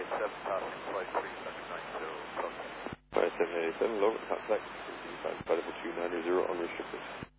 5787, passing flight 3790, 5787, lower contact, 5 level 290 unrestricted.